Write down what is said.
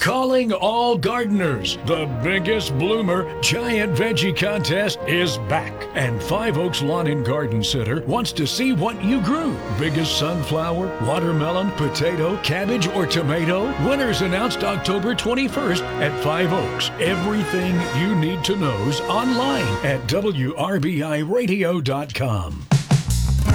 Calling all gardeners. The biggest bloomer giant veggie contest is back. And Five Oaks Lawn and Garden Center wants to see what you grew. Biggest sunflower, watermelon, potato, cabbage, or tomato? Winners announced October 21st at Five Oaks. Everything you need to know's online at WRBIRadio.com.